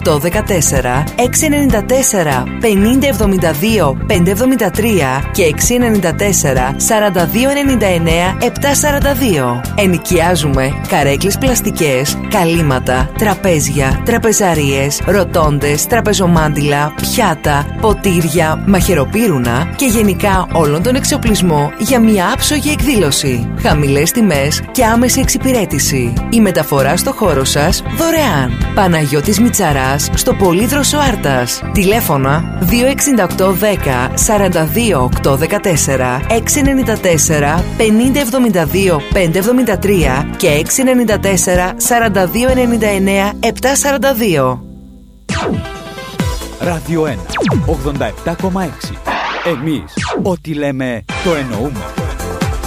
814, 694 5072 573 και 694 4299 742. Ενοικιάζουμε καρέκλες πλαστικές, καλύματα, τραπέζια, τραπεζαρίες, ροτόντες, τραπεζομάντιλα, πιάτα, ποτήρια, μαχαιροπύρουνα και γενικά όλον τον εξοπλισμό για μια άψογη εκδήλωση. Χαμηλές τιμές και άμεση εξυπηρέτηση. Η μεταφορά στο χώρο σας δωρεάν. Παναγιώτης Μητσαράς στο Πολύδροσο Άρτας. Τηλέφωνα 26810 42 814, 694 5072 573 και 694 4299 742. Ράδιο 1 87,6. Εμείς ό,τι λέμε το εννοούμε.